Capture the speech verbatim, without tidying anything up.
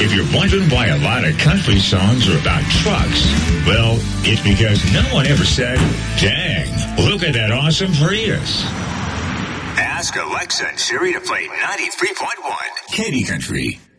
If you're wondering why a lot of country songs are about trucks, well, it's because no one ever said, dang, look at that awesome Prius. Ask Alexa and Siri to play ninety-three point one. Katy Country.